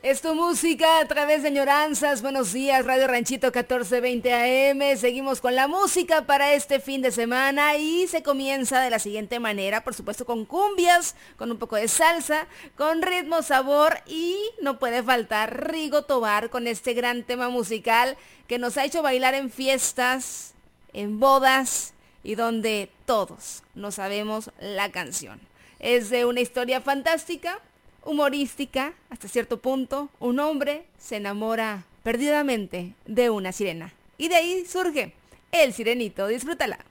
Es tu música a través de Añoranzas. Buenos días, Radio Ranchito 1420 AM. Seguimos con la música para este fin de semana y se comienza de la siguiente manera, por supuesto con cumbias, con un poco de salsa, con ritmo, sabor y no puede faltar Rigo Tobar con este gran tema musical que nos ha hecho bailar en fiestas, en bodas y donde todos no sabemos la canción. Es de una historia fantástica, humorística, hasta cierto punto. Un hombre se enamora perdidamente de una sirena. Y de ahí surge El Sirenito. Disfrútala.